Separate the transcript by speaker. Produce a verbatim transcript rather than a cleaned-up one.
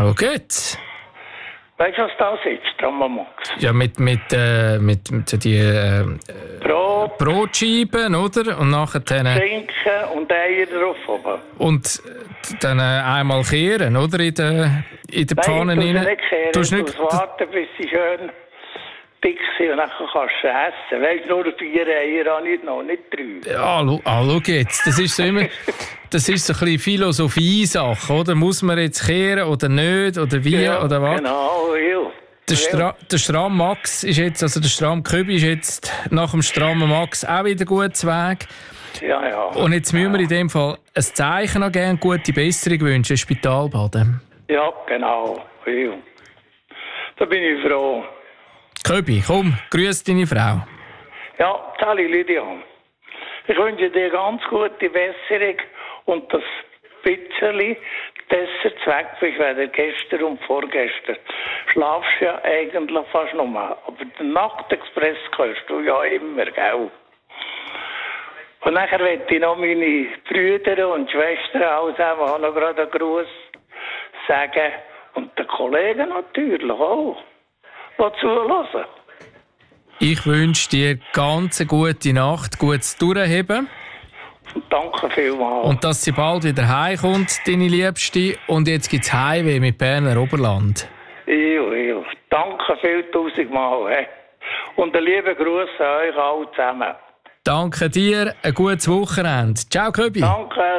Speaker 1: Schau gut.
Speaker 2: Weißt du, was das ist, Stramamox?
Speaker 1: Ja, mit, mit, äh, mit, mit so die äh,
Speaker 2: Brot,
Speaker 1: Brotscheiben, oder? Und nachher dann, äh,
Speaker 2: Schinken und Eier drauf oben.
Speaker 1: und dann äh, einmal kehren, oder? In der, in der Pfanne
Speaker 2: Nein,
Speaker 1: rein.
Speaker 2: nicht kehren,
Speaker 1: Tust
Speaker 2: du
Speaker 1: nicht-
Speaker 2: musst warten, bis sie schön dick sind und dann kannst du sie essen. Weißt du, nur vier Eier habe ich noch, nicht drei.
Speaker 1: Ja, schau, ah, schau jetzt. Das ist so immer, das ist so ein bisschen Philosophie-Sache, oder? Muss man jetzt kehren oder nicht? Oder wie?
Speaker 2: Ja,
Speaker 1: oder was?
Speaker 2: genau, ja.
Speaker 1: Der, Stra der Stramm Max ist jetzt, also der Stramm Köbi ist jetzt nach dem strammen Max auch wieder gut zu Weg.
Speaker 2: Ja, ja.
Speaker 1: Und jetzt müssen wir in dem Fall ein Zeichen noch gerne gute Besserung wünschen, Spitalbaden.
Speaker 2: Ja, genau. Ja. Da bin ich froh.
Speaker 1: Köbi, komm, grüß deine Frau.
Speaker 2: Ja, Sally Lydia. Ich wünsche dir ganz gute Besserung und das bisschen besser Zweck bist, weil gestern und vorgestern schlafst du ja eigentlich fast noch mal. Aber den Nachtexpress kannst du ja immer, gell? Und nachher möchte ich noch meine Brüder und Schwestern alle zusammen auch noch gerade einen Gruß sagen. Und den Kollegen natürlich auch. Die zuhören.
Speaker 1: Ich wünsche dir ganz eine gute Nacht, gutes Durchheben.
Speaker 2: Und danke vielmals.
Speaker 1: Und dass sie bald wieder heimkommt, deine Liebste. Und jetzt gibt es Heimweh mit Berner Oberland.
Speaker 2: Ja, ja. Danke viel tausendmal. He. Und einen lieben Gruß an euch alle zusammen.
Speaker 1: Danke dir, ein gutes Wochenende. Ciao, Köbi.
Speaker 2: Danke.